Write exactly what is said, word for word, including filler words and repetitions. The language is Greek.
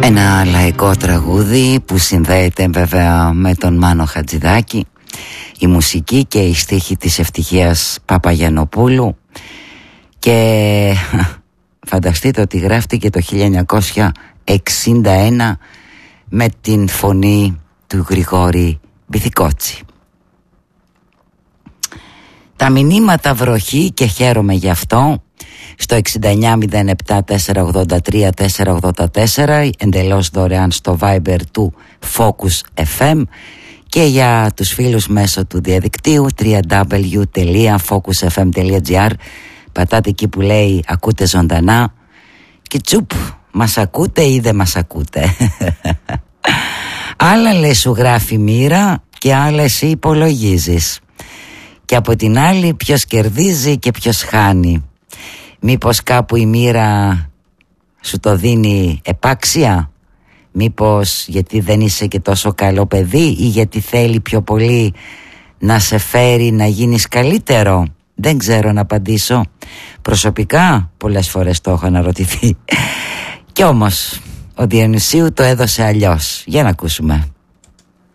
Ένα λαϊκό τραγούδι που συνδέεται βέβαια με τον Μάνο Χατζηδάκη, η μουσική και η στίχη της Ευτυχίας Παπαγιαννοπούλου, και φανταστείτε ότι γράφτηκε το χίλια εννιακόσια εξήντα ένα με την φωνή του Γρηγόρη Μπιθικότσι. Τα μηνύματα βροχή και χαίρομαι γι' αυτό στο εξήντα εννιά μηδέν επτά τετρακόσια ογδόντα τρία τετρακόσια ογδόντα τέσσερα, εντελώς δωρεάν στο Viber του Focus εφ εμ, και για τους φίλους μέσω του διαδικτύου double-u double-u double-u τελεία focus f m τελεία g r. Πατάτε εκεί που λέει ακούτε ζωντανά και τσουπ, μας ακούτε ή δεν μας ακούτε. Άλλα λες σου γράφει η μοίρα και άλλα εσύ υπολογίζεις, και από την άλλη ποιος κερδίζει και ποιος χάνει. Μήπως κάπου η μοίρα σου το δίνει επάξια? Μήπως γιατί δεν είσαι και τόσο καλό παιδί, ή γιατί θέλει πιο πολύ να σε φέρει να γίνεις καλύτερο? Δεν ξέρω να απαντήσω. Προσωπικά πολλές φορές το έχω αναρωτηθεί. Κι όμως ο Διονυσίου το έδωσε αλλιώς. Για να ακούσουμε.